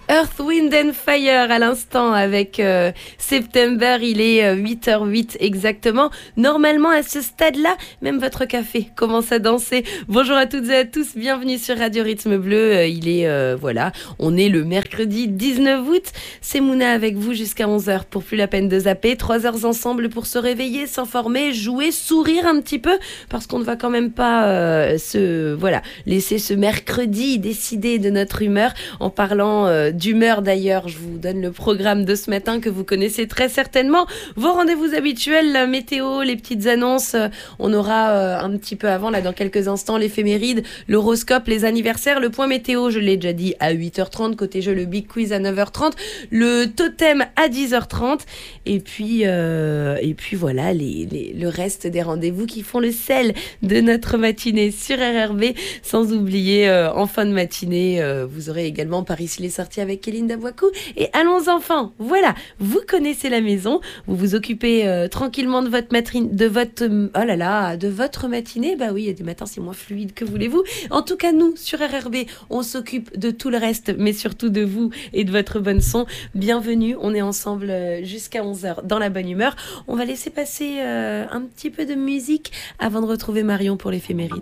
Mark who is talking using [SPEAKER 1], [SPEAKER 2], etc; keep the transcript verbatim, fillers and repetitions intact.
[SPEAKER 1] Earth, Wind and Fire à l'instant avec euh, September, il est euh, huit heures huit exactement. Normalement à ce stade-là, même votre café commence à danser. Bonjour à toutes et à tous, bienvenue sur Radio Rythme Bleu. Euh, il est, euh, voilà, on est le mercredi dix-neuf août. C'est Mouna avec vous jusqu'à onze heures pour plus la peine de zapper. trois heures ensemble pour se réveiller, s'informer, jouer, sourire un petit peu parce qu'on ne va quand même pas euh, se, voilà, laisser ce mercredi décider de notre humeur en parlant euh, d'humeur d'ailleurs. Je vous donne le programme de ce matin que vous connaissez très certainement. Vos rendez-vous habituels, la météo, les petites annonces. Euh, on aura euh, un petit peu avant, là dans quelques instants, l'éphéméride, l'horoscope, les anniversaires, le point météo, je l'ai déjà dit, à huit heures trente. Côté jeu, le big quiz à neuf heures trente. Le totem à dix heures trente. Et puis, euh, et puis voilà, les, les, le reste des rendez-vous qui font le sel de notre matinée sur R R B. Sans oublier, euh, en fin de matinée, euh, vous aurez également Paris il est sorti avec Kéline Dabouakou et Allons enfants. Voilà, vous connaissez la maison, vous vous occupez euh, tranquillement de votre matinée, de votre oh là là, de votre matinée. Bah oui, il y a des matins c'est moins fluide, que voulez-vous. En tout cas, nous sur R R B, on s'occupe de tout le reste, mais surtout de vous et de votre bonne son. Bienvenue, on est ensemble jusqu'à onze heures dans la bonne humeur. On va laisser passer euh, un petit peu de musique avant de retrouver Marion pour l'éphéméride.